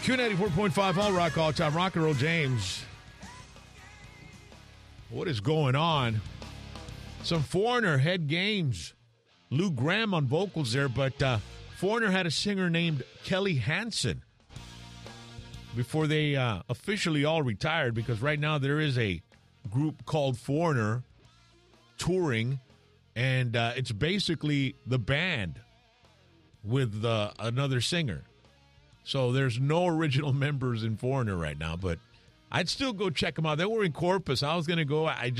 Q94.5 All Rock All Time. Rock and Roll James. What is going on? Some Foreigner head games. Lou Gramm on vocals there, but Foreigner had a singer named Kelly Hansen before they officially all retired, because right now there is a group called Foreigner touring, and it's basically the band with another singer. So there's no original members in Foreigner right now, but I'd still go check them out. They were in Corpus. I was going to go. I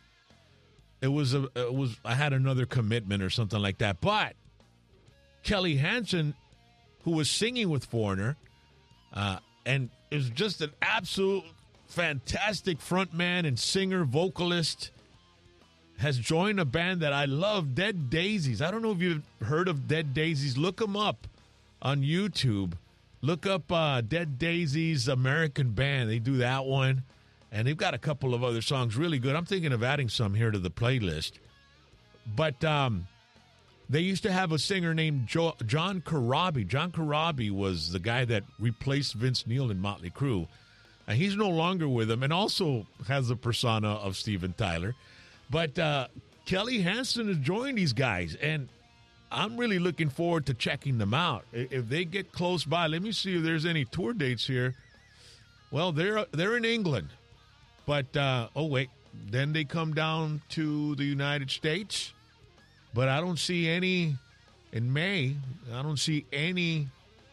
had another commitment or something like that. But Kelly Hansen, who was singing with Foreigner, and is just an absolute fantastic frontman and singer, vocalist, has joined a band that I love, Dead Daisies. I don't know if you've heard of Dead Daisies. Look them up on YouTube. Look up Dead Daisies American Band. They do that one. And they've got a couple of other songs really good. I'm thinking of adding some here to the playlist. But they used to have a singer named John Corabi. John Corabi was the guy that replaced Vince Neil in Motley Crue. And he's no longer with them, and also has the persona of Steven Tyler. But Kelly Hansen has joined these guys, and I'm really looking forward to checking them out. If they get close by, let me see if there's any tour dates here. Well, they're in England. But, then they come down to the United States. But I don't see any in May. I don't see any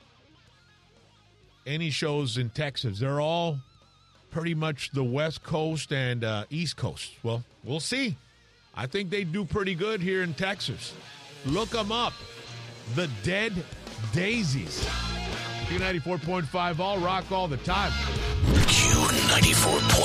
shows in Texas. They're all pretty much the West Coast and East Coast. Well, we'll see. I think they do pretty good here in Texas. Look them up. The Dead Daisies. Q94.5 All Rock all the time. Q94.